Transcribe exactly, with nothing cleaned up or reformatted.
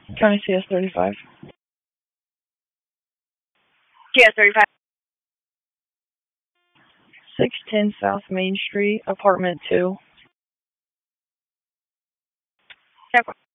County C S thirty-five. C S thirty-five. six ten South Main Street, apartment two. Check.